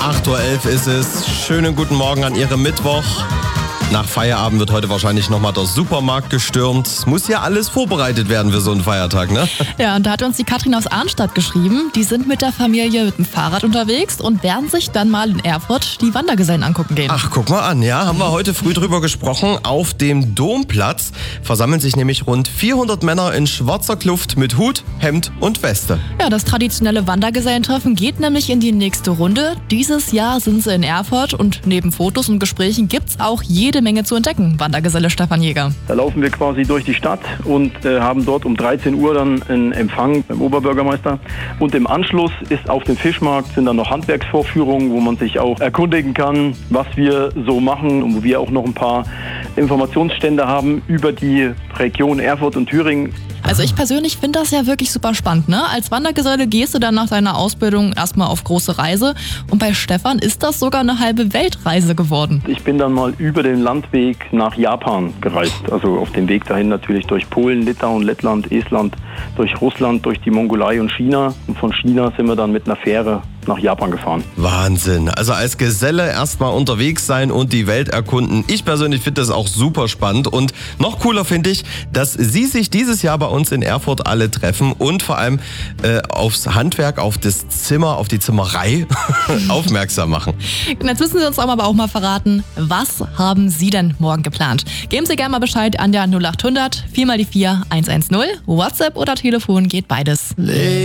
8.11 Uhr ist es. Schönen guten Morgen an Ihrem Mittwoch. Nach Feierabend wird heute wahrscheinlich nochmal der Supermarkt gestürmt. Es muss ja alles vorbereitet werden für so einen Feiertag, ne? Ja, und da hat uns die Katrin aus Arnstadt geschrieben. Die sind mit der Familie mit dem Fahrrad unterwegs und werden sich dann mal in Erfurt die Wandergesellen angucken gehen. Ach, guck mal an, ja, haben wir heute früh drüber gesprochen. Auf dem Domplatz versammeln sich nämlich rund 400 Männer in schwarzer Kluft mit Hut, Hemd und Weste. Ja, das traditionelle Wandergesellentreffen geht nämlich in die nächste Runde. Dieses Jahr sind sie in Erfurt und neben Fotos und Gesprächen gibt's auch jede Menge zu entdecken, Wandergeselle Stefan Jäger. Da laufen wir quasi durch die Stadt und haben dort um 13 Uhr dann einen Empfang beim Oberbürgermeister. Und im Anschluss ist auf dem Fischmarkt sind dann noch Handwerksvorführungen, wo man sich auch erkundigen kann, was wir so machen und wo wir auch noch ein paar Informationsstände haben über die Region Erfurt und Thüringen. Also ich persönlich finde das ja wirklich super spannend, ne? Als Wandergeselle gehst du dann nach deiner Ausbildung erstmal auf große Reise und bei Stefan ist das sogar eine halbe Weltreise geworden. Ich bin dann mal über den Landweg nach Japan gereist, also auf dem Weg dahin natürlich durch Polen, Litauen, Lettland, Estland, durch Russland, durch die Mongolei und China. Und von China sind wir dann mit einer Fähre nach Japan gefahren. Wahnsinn. Also als Geselle erstmal unterwegs sein und die Welt erkunden. Ich persönlich finde das auch super spannend und noch cooler finde ich, dass Sie sich dieses Jahr bei uns in Erfurt alle treffen und vor allem aufs Handwerk, auf das Zimmer, auf die Zimmerei aufmerksam machen. Und jetzt müssen Sie uns aber auch mal verraten, was haben Sie denn morgen geplant? Geben Sie gerne mal Bescheid an der 0800 4x4 110. WhatsApp oder Telefon geht beides.